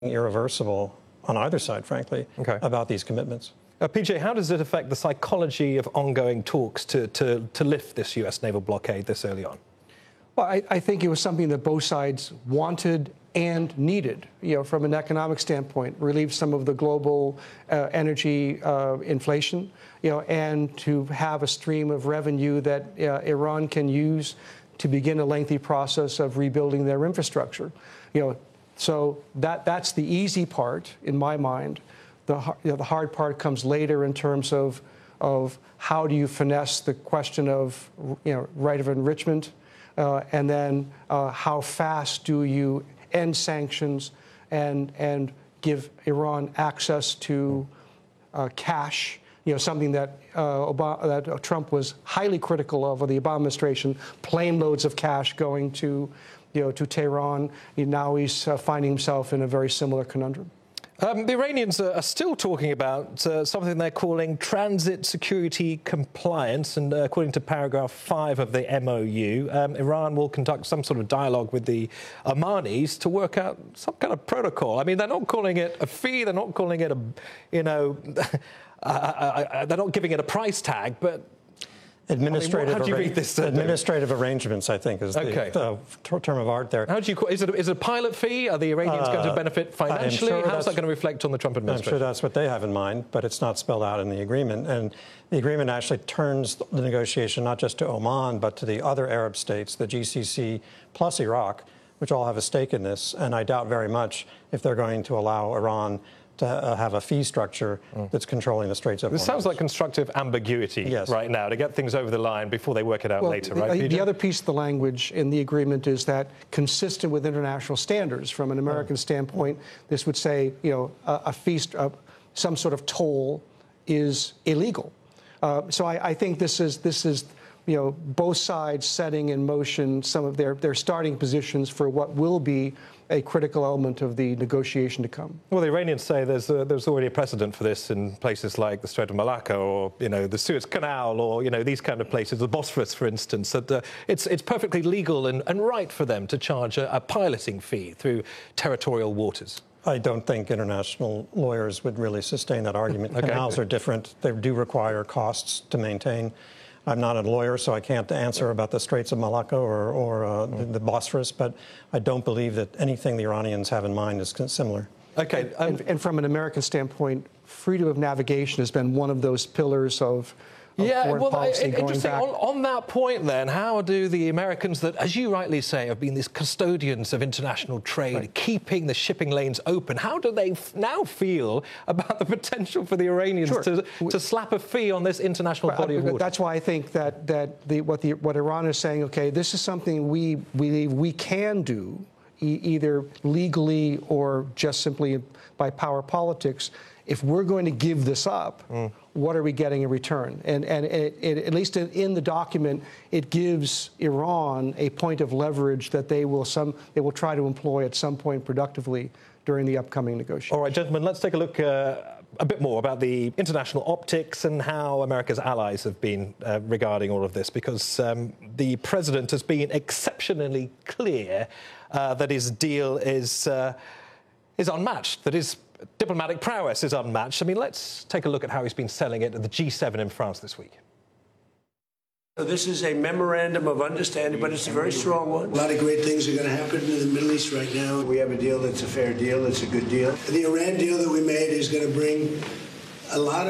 irreversible on either side, frankly, about these commitments. PJ, how does it affect the psychology of ongoing talks to lift this U.S. naval blockade this early on? Well, I think it was something that both sides wanted and needed, from an economic standpoint, relieve some of the global energy inflation, and to have a stream of revenue that Iran can use to begin a lengthy process of rebuilding their infrastructure. So that's the easy part in my mind. The hard part comes later in terms of how do you finesse the question of right of enrichment, and then how fast do you end sanctions and give Iran access to cash, something that that Trump was highly critical of, or the Obama administration, plane loads of cash going to to Tehran. Now he's finding himself in a very similar conundrum. The Iranians are still talking about something they're calling transit security compliance, and according to paragraph 5 of the MOU, Iran will conduct some sort of dialogue with the Omanis to work out some kind of protocol. I mean, they're not calling it a fee, they're not calling it a, they're not giving it a price tag, but administrative arrangements, I think, is the term of art there. How do you call, is it a pilot fee? Are the Iranians going to benefit financially? How's that going to reflect on the Trump administration? I'm sure that's what they have in mind, but it's not spelled out in the agreement. And the agreement actually turns the negotiation not just to Oman, but to the other Arab states, the GCC plus Iraq, which all have a stake in this. And I doubt very much if they're going to allow Iran to have a fee structure that's controlling the Straits of Hormuz. This sounds like constructive ambiguity right now to get things over the line before they work it out later, right? The other piece of the language in the agreement is that, consistent with international standards, from an American standpoint, this would say, a fee, some sort of toll is illegal. So I think this is both sides setting in motion some of their starting positions for what will be a critical element of the negotiation to come. Well, the Iranians say there's already a precedent for this in places like the Strait of Malacca, or the Suez Canal, or these kind of places, the Bosphorus, for instance. That it's perfectly legal and right for them to charge a piloting fee through territorial waters. I don't think international lawyers would really sustain that argument. Canals are different; they do require costs to maintain. I'm not a lawyer, so I can't answer about the Straits of Malacca or the Bosphorus, but I don't believe that anything the Iranians have in mind is similar. Okay. And from an American standpoint, freedom of navigation has been one of those pillars of foreign policy going back. On that point, then, how do the Americans that, as you rightly say, have been these custodians of international trade, keeping the shipping lanes open, how do they now feel about the potential for the Iranians to slap a fee on this international body of water? That's why I think that what Iran is saying, okay, this is something we believe we can do, either legally or just simply by power politics. If we're going to give this up, what are we getting in return? And at least in the document, it gives Iran a point of leverage that they will try to employ at some point productively during the upcoming negotiations. All right, gentlemen, let's take a look a bit more about the international optics and how America's allies have been regarding all of this, because the president has been exceptionally clear that his deal is unmatched, that his diplomatic prowess is unmatched. I mean, let's take a look at how he's been selling it at the G7 in France this week. So this is a memorandum of understanding, but it's a very strong one. A lot of great things are going to happen in the Middle East right now. We have a deal that's a fair deal. It's a good deal. The Iran deal that we made is going to bring a lot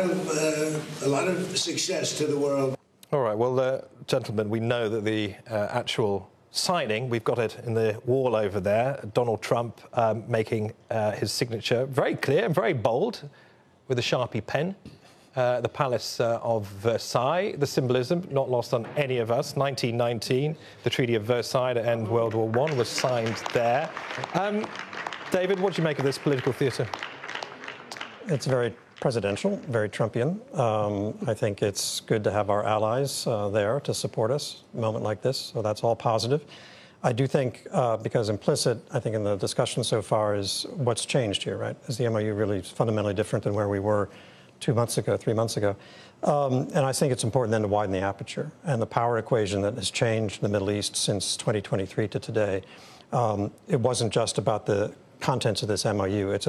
of success to the world. All right. Well, gentlemen, we know that the actual signing, we've got it in the wall over there, Donald Trump making his signature very clear and very bold with a Sharpie pen. The Palace of Versailles, the symbolism not lost on any of us. 1919, the Treaty of Versailles to end World War I was signed there. David, what do you make of this political theatre? It's very presidential, very Trumpian. I think it's good to have our allies there to support us in a moment like this, so that's all positive. I do think, because implicit, I think, in the discussion so far is what's changed here, right? Is the MOU really fundamentally different than where we were 2 months ago, 3 months ago? And I think it's important then to widen the aperture. And the power equation that has changed in the Middle East since 2023 to today, it wasn't just about the contents of this MOU. It's